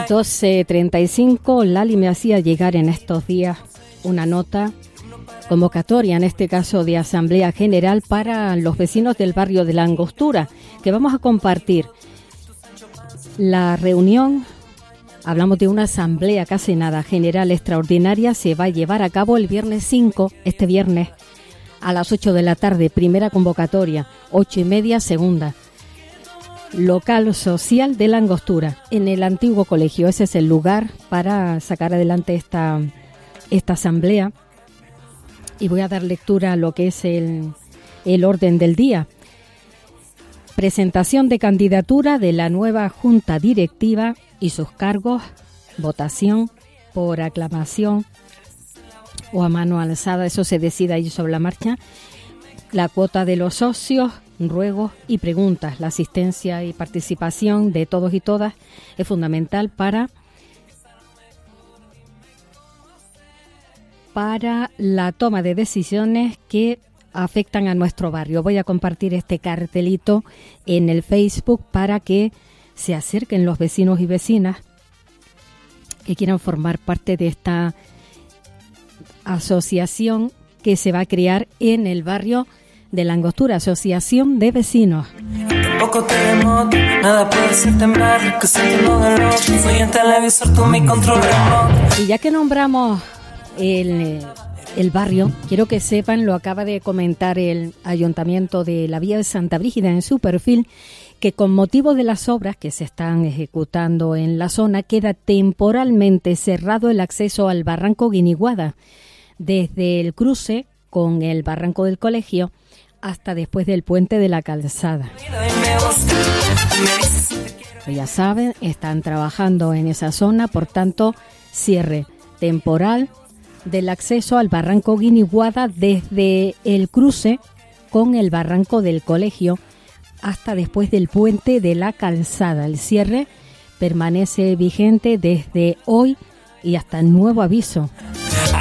12:35, Lali me hacía llegar en estos días una nota convocatoria, en este caso de Asamblea General para los vecinos del barrio de La Angostura, que vamos a compartir. La reunión, hablamos de una asamblea casi nada general extraordinaria, se va a llevar a cabo el viernes 5, este viernes, a las 8 de la tarde, primera convocatoria, 8:30, segunda. Local social de La Angostura, en el antiguo colegio. Ese es el lugar para sacar adelante esta asamblea. Y voy a dar lectura a lo que es el orden del día. Presentación de candidatura de la nueva Junta Directiva y sus cargos, votación por aclamación o a mano alzada, eso se decide ahí sobre la marcha. La cuota de los socios, ruegos y preguntas. La asistencia y participación de todos y todas es fundamental para la toma de decisiones que afectan a nuestro barrio. Voy a compartir este cartelito en el Facebook para que se acerquen los vecinos y vecinas que quieran formar parte de esta asociación que se va a crear en el barrio de La Angostura, Asociación de Vecinos. Poco terremoto, nada puede hacer temblar, que siento un dolor, soy en televisor, tú mi control remoto. Y ya que nombramos el barrio, quiero que sepan, lo acaba de comentar el Ayuntamiento de la Villa de Santa Brígida en su perfil, que con motivo de las obras que se están ejecutando en la zona, queda temporalmente cerrado el acceso al barranco Guiniguada, desde el cruce con el barranco del colegio hasta después del puente de la calzada. Ya saben, están trabajando en esa zona, por tanto, cierre temporal del acceso al barranco Guiniguada desde el cruce con el barranco del colegio hasta después del puente de la calzada. El cierre permanece vigente desde hoy y hasta nuevo aviso.